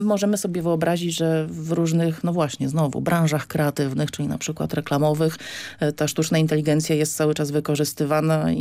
Możemy sobie wyobrazić, że w różnych, no właśnie, znowu, branżach kreatywnych, czyli na przykład reklamowych, ta sztuczna inteligencja jest cały czas wykorzystywana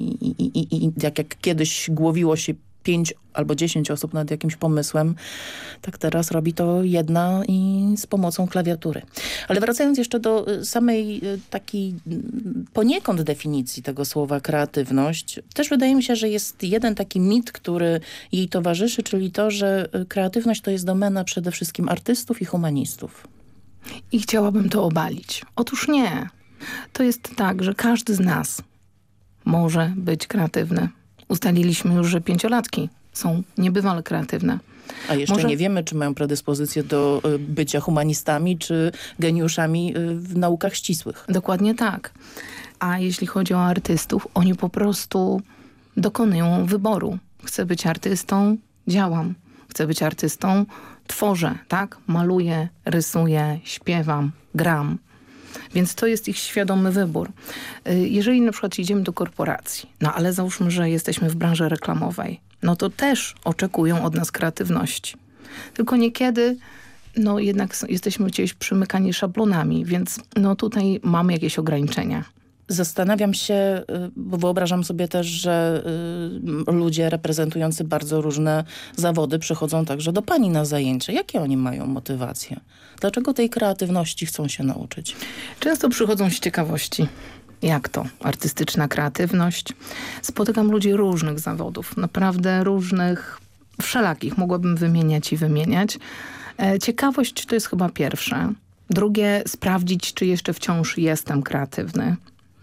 i jak kiedyś głowiło się 5 albo 10 osób nad jakimś pomysłem, tak teraz robi to jedna i z pomocą klawiatury. Ale wracając jeszcze do samej takiej poniekąd definicji tego słowa kreatywność, też wydaje mi się, że jest jeden taki mit, który jej towarzyszy, czyli to, że kreatywność to jest domena przede wszystkim artystów i humanistów. I chciałabym to obalić. Otóż nie. To jest tak, że każdy z nas może być kreatywny. Ustaliliśmy już, że 5-latki są niebywale kreatywne. A jeszcze nie wiemy, czy mają predyspozycję do bycia humanistami, czy geniuszami w naukach ścisłych. Dokładnie tak. A jeśli chodzi o artystów, oni po prostu dokonują wyboru. Chcę być artystą, działam. Chcę być artystą, tworzę, tak? Maluję, rysuję, śpiewam, gram. Więc to jest ich świadomy wybór. Jeżeli na przykład idziemy do korporacji, no ale załóżmy, że jesteśmy w branży reklamowej, no to też oczekują od nas kreatywności. Tylko niekiedy, no jednak jesteśmy gdzieś przymykani szablonami, więc no tutaj mamy jakieś ograniczenia. Zastanawiam się, bo wyobrażam sobie też, że ludzie reprezentujący bardzo różne zawody przychodzą także do pani na zajęcia. Jakie oni mają motywacje? Dlaczego tej kreatywności chcą się nauczyć? Często przychodzą z ciekawości. Jak to? Artystyczna kreatywność. Spotykam ludzi różnych zawodów, naprawdę różnych, wszelakich. Mogłabym wymieniać i wymieniać. Ciekawość to jest chyba pierwsze. Drugie, sprawdzić, czy jeszcze wciąż jestem kreatywny.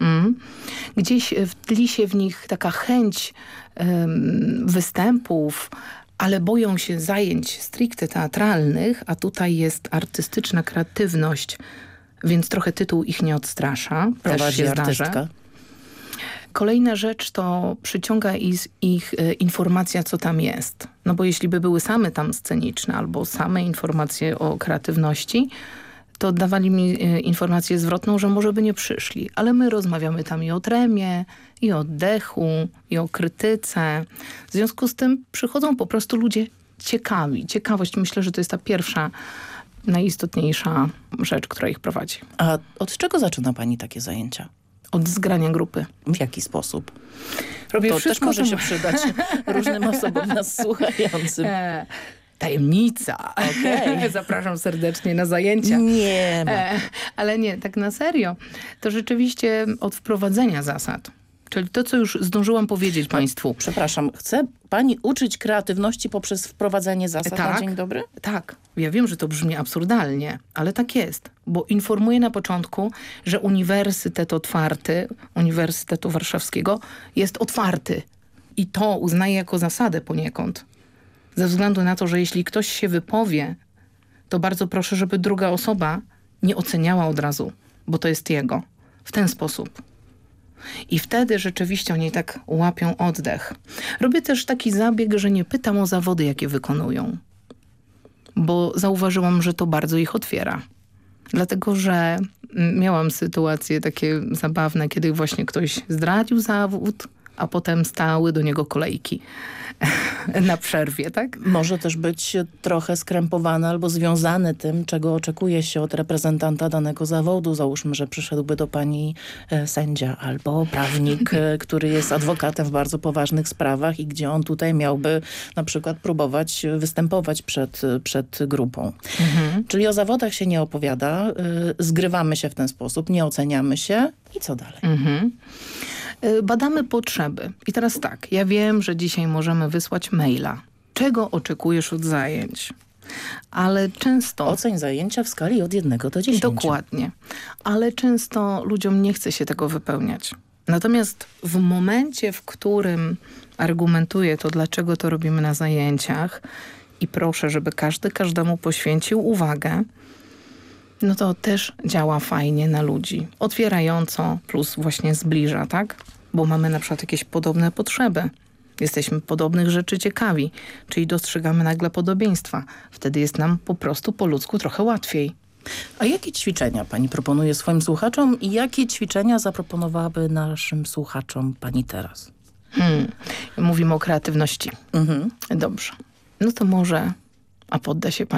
Gdzieś tli się w nich taka chęć występów, ale boją się zajęć stricte teatralnych, a tutaj jest artystyczna kreatywność, więc trochę tytuł ich nie odstrasza. Też się zdarza. Kolejna rzecz to przyciąga ich informacja, co tam jest. No bo jeśli by były same tam sceniczne albo same informacje o kreatywności, to dawali mi informację zwrotną, że może by nie przyszli. Ale my rozmawiamy tam i o tremie, i o oddechu, i o krytyce. W związku z tym przychodzą po prostu ludzie ciekawi. Ciekawość, myślę, że to jest ta pierwsza, najistotniejsza rzecz, która ich prowadzi. A od czego zaczyna pani takie zajęcia? Od zgrania grupy. W jaki sposób? Robię to wszystko, też może się przydać różnym osobom nas słuchającym. Tajemnica. Okay. Zapraszam serdecznie na zajęcia. Nie. Ale nie, tak na serio. To rzeczywiście od wprowadzenia zasad. Czyli to, co już zdążyłam powiedzieć państwu. Przepraszam, chce pani uczyć kreatywności poprzez wprowadzenie zasad na dzień dobry? Tak. Ja wiem, że to brzmi absurdalnie, ale tak jest. Bo informuję na początku, że Uniwersytet Otwarty, Uniwersytetu Warszawskiego jest otwarty. I to uznaję jako zasadę poniekąd. Ze względu na to, że jeśli ktoś się wypowie, to bardzo proszę, żeby druga osoba nie oceniała od razu, bo to jest jego. W ten sposób. I wtedy rzeczywiście oni tak łapią oddech. Robię też taki zabieg, że nie pytam o zawody, jakie wykonują. Bo zauważyłam, że to bardzo ich otwiera. Dlatego, że miałam sytuacje takie zabawne, kiedy właśnie ktoś zdradził zawód, a potem stały do niego kolejki na przerwie, tak? Może też być trochę skrępowane albo związane tym, czego oczekuje się od reprezentanta danego zawodu. Załóżmy, że przyszedłby do pani sędzia albo prawnik, który jest adwokatem w bardzo poważnych sprawach i gdzie on tutaj miałby na przykład próbować występować przed grupą. Czyli o zawodach się nie opowiada, zgrywamy się w ten sposób, nie oceniamy się i co dalej? Badamy potrzeby. I teraz tak, ja wiem, że dzisiaj możemy wysłać maila. Czego oczekujesz od zajęć? Ale często... Oceń zajęcia w skali od 1 do 10. Dokładnie. Ale często ludziom nie chce się tego wypełniać. Natomiast w momencie, w którym argumentuję to, dlaczego to robimy na zajęciach i proszę, żeby każdy każdemu poświęcił uwagę, no to też działa fajnie na ludzi. Otwierająco plus właśnie zbliża, tak? Bo mamy na przykład jakieś podobne potrzeby. Jesteśmy podobnych rzeczy ciekawi, czyli dostrzegamy nagle podobieństwa. Wtedy jest nam po prostu po ludzku trochę łatwiej. A jakie ćwiczenia pani proponuje swoim słuchaczom i jakie ćwiczenia zaproponowałaby naszym słuchaczom pani teraz? Mówimy o kreatywności. Dobrze. No to może, a podda się pani